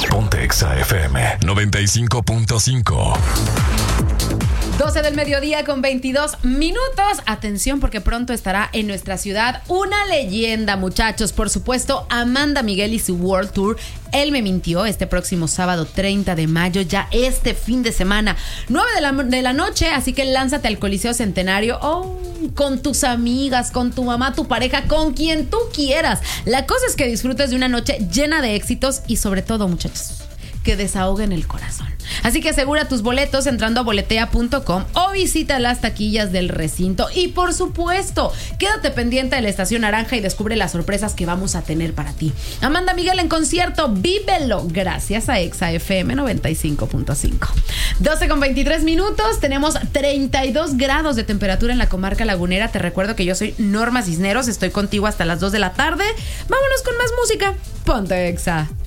Ponte Exa FM 95.5. 12 del mediodía con 22 minutos. Atención, porque pronto estará en nuestra ciudad una leyenda, muchachos. Por supuesto, Amanda Miguel y su World Tour. Él me mintió este próximo sábado 30 de mayo, ya este fin de semana, 9 de la noche. Así que lánzate al Coliseo Centenario. Con tus amigas, con tu mamá, tu pareja, con quien tú quieras. La cosa es que disfrutes de una noche llena de éxitos y sobre todo, muchachos, que desahoguen el corazón. Así que asegura tus boletos entrando a boletea.com o visita las taquillas del recinto. Y por supuesto, quédate pendiente de la Estación Naranja y descubre las sorpresas que vamos a tener para ti. Amanda Miguel en concierto, vívelo, gracias a Exa FM 95.5. 12 con 23 minutos, tenemos 32 grados de temperatura en la comarca lagunera. Te recuerdo que yo soy Norma Cisneros, estoy contigo hasta las 2 de la tarde. Vámonos con más música. Ponte Exa.